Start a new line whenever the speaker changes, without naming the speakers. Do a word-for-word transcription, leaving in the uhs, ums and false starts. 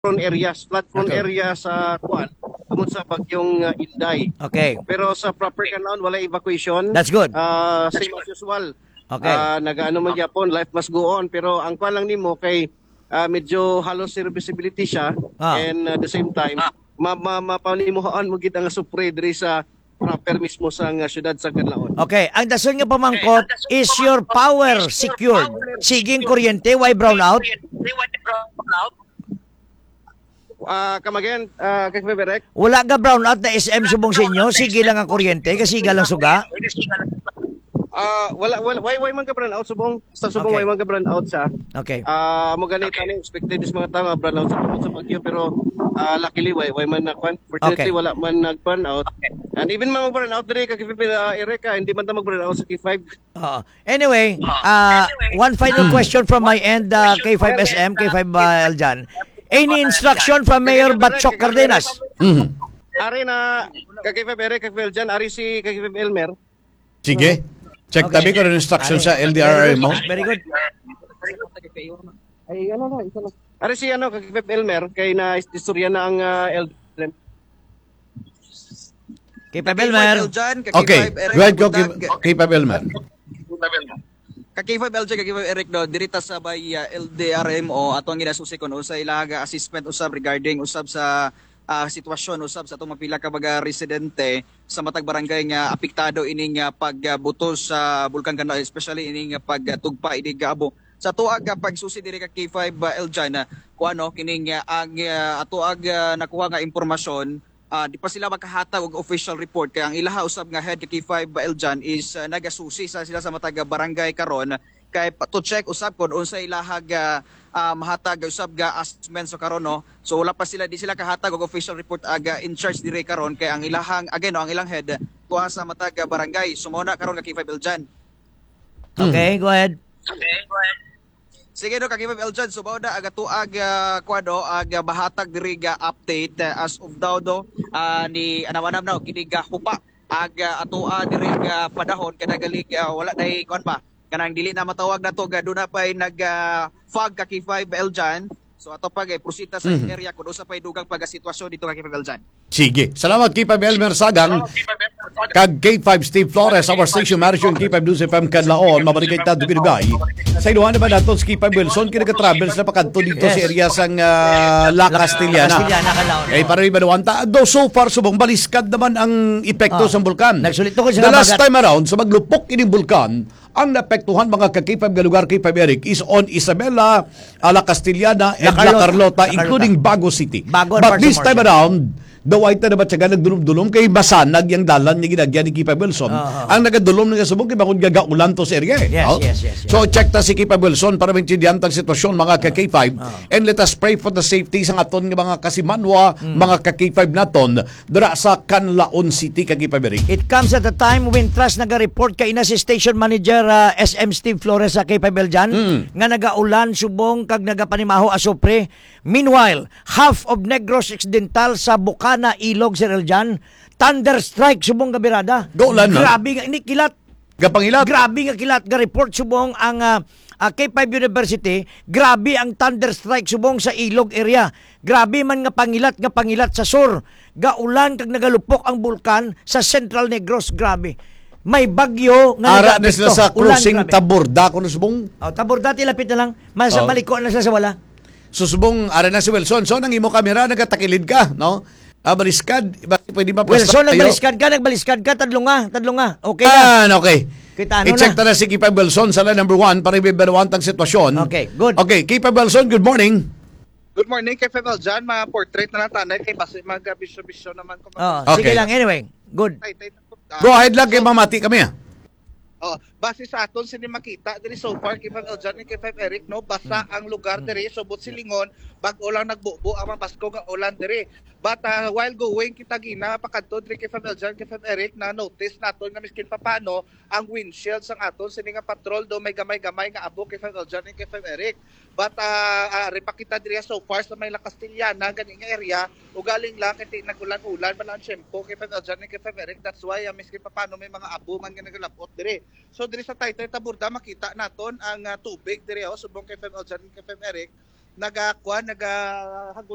prone areas, flood prone
Okay.
area sa kuan tungod sa bagyong uh, Inday.
Okay.
Pero sa proper kanawon wala evacuation.
That's good.
Uh, same as usual.
Okay.
Uh, nagaano man gyapon, life must go on, pero ang kuan lang nimo kay uh, medyo halos zero visibility siya
Ah.
and uh, at the same time ma ma mapanimuhaan mo gid ang supre diri sa proper mismo sa uh, syudad sa Canlaon.
Okay, ang dason nga pamangkot, is your power secured? Siging kuryente, why brown out?
Ah, uh, come again, uh, kay Beberek.
Wala ka brown out na S M subong sa inyo? Sige lang ang kuryente, kasi lang suga?
Ah, uh, wala wala why why man ka brown out subong sa subong
Okay.
why man ka brown out sa.
Okay.
Ah, uh, mo ganit ani expected is mga tao nga brown out sa sa bagyo pero uh, luckily why why man na kwan. Fortunately
Okay.
wala man nag brown out. And even mga brown out diri kay uh, Erika hindi man ta mag brown out sa K five.
Uh, anyway, uh, one final question from my end, uh, K five S M, K five uh, Eljan. Any instruction from Mayor Batchok Cardenas?
Mhm.
Ari na kay K five Erika kay Veljan ari si kay K five Elmer.
Sige. Check
Okay.
tabi ko ng instruction sa L D R R mo.
Very good.
Ay ano na, ito na. Ari si ano kay K five Elmer kay na istorya na ang uh, L D R.
K five Elmer.
Okay. Go ahead, go kay Pab Elmer.
Ka K five L J, ka K five Eric do, dirita sa bay uh, L D R M o ato ang ginasusi kon usay ilaga assessment usab regarding usab sa uh, sitwasyon usab sa atong mapila ka baga residente sa matag barangay nga apektado ining uh, pagbutos sa bulkan Canlaon, especially ining uh, pagtugpa ining gaabo. Sa tuag uh, pagsusi diri ka K five uh, L J na kuano kining uh, ang uh, atuag uh, nakuha nga impormasyon. Uh, di pa sila makahatag og official report kaya ang ilaha usab nga head kay K five Eljan is uh, nagasusi sa sila sa matag barangay karon kay pa- to check usab kon unsa ilahag uh, uh, mahatag usab ga assessment so karon no. So wala pa sila di sila kahatag og official report aga in charge dire karon kay ang ilahang again no, ang ilang head tuwa sa matag barangay sumuna karon ka K five Eljan.
Okay, go ahead.
Sige no, kag Eljan, so bawda aga tuag uh, kwado aga bahatag diri ga update uh, as of daw do uh, ni anawanam na kini ga hupa aga atoa diri ga padahon kada galig uh, wala day kon pa kanang dili na matawag na to ga duna pay nag uh, fog ka K five Eljan. So ato pag eh, prosita sa
Mhm.
area kun usa pay dugang pag sitwasyon dito ka K five Eljan.
Sige. Salamat kay Pab Elmer Sagang. Kag K five Steve Flores, our station manager ng K five News F M Canlaon, mabarigay ta dugay. Sa iluhan naman natin si K five Wilson, kina ka-travels na pakanto dito
Yes.
sa area sang uh, La Castillana.
Castillana, Canlaon.
Eh, para iba naman ta. Do so far, subong baliskad naman ang epekto
Ah.
sa bulkan.
Nagsulit ko sa
The last
bagat.
time around, sa maglupok ining bulkan, ang napektuhan mga ka-K five nga lugar, K five Eric, is on Isabela, uh, La Castillana, and La
La Carlota.
Carlota,
La
including Bago City.
Bago and
But
parts
this
of
time
Marcia.
around, daway ta na ba tiyaga nagdulom-dulom kay basanag yung dalan niya ginagyan ni Kipa Wilson.
Ah, ah.
Ang nagadulom nga subong kay bakon gagaulan to sa area. eh.
Yes,
Oh?
yes, yes, yes.
So check ta si Kipa Wilson para maintindihan tang sitwasyon mga ka K five
Ah.
and let us pray for the safety sa aton nga mga kasimanwa,
Hmm.
mga ka K five naton dira sa Canlaon City ka Kipa Eric.
It comes at a time when Trust naga-report kay ina si Station Manager uh, S M Steve Flores sa K five Eljan
Mm.
nga nagaulan subong kag nagapanimaho asopre. Meanwhile, half of Negros Occidental sa Bukana, Ilog, Sir Eljan, thunder strike subong gabirada.
Gaulan na.
Grabe nga ini kilat.
Gapangilat.
Grabe nga kilat ga report subong ang uh, uh, K five University, grabe ang thunder strike subong sa Ilog area. Grabe man nga pangilat nga pangilat sa sur. Gaulan kag nagalupok ang bulkan sa Central Negros, grabe. May bagyo nga
Ara na
nag-apekto.
sila sa
Ulan,
crossing
grabe.
Taborda kuno subong.
Oh, tabor dati lapit na lang. Masa
Oh.
maliko na sila sa wala.
Susubong ara na si Wilson. So nang imo kamera nagatakilid ka, no? Ah, baliskad, bakit pwede ba
Well, so
tayo?
nagbaliskad ka, nagbaliskad ka, tadlo nga, tadlo nga. Okay na.
Ah, okay.
Kita ano
I-check
na.
na na si Kipa Wilson sa line number one para ibibanuan tang sitwasyon.
Okay, good.
Okay, Kipa Wilson, good morning.
Good morning kay Febel John, mga portrait na natanay kay basi mag-bisyo-bisyo naman ko.
Oh,
Okay.
sige lang anyway. Good.
Tay, tay, ah,
Go ahead lang kay mamati kami. ah.
Oh, base sa aton sini makita diri so far kay Febel John and kay Five Eric no basa ang lugar diri subot silingon bag-o lang nagbubo ang mga Pasko nga ulan diri. But uh, while going kita gina pakadto diri kay Febel John kay Five Eric na notice naton nga miskin papano ang windshield sang aton sini nga patrol do may gamay-gamay nga abo kay Febel John and kay Five Eric. But uh, uh, repakita diri so far sa may La Castillana gani nga area ugaling lang kay nagulan-ulan man ang syempo kay Five John and kay Five Eric. That's why uh, miskin papano may mga abo man nga nagalapot diri. So diri sa Taytay Taburda makita naton ang uh, tubig diri oh subong kay Five John and kay Five Eric nagakuan naga